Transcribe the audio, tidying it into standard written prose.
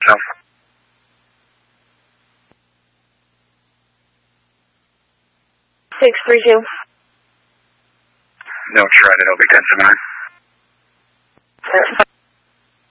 No. 632. No, try it. It'll be 10-9.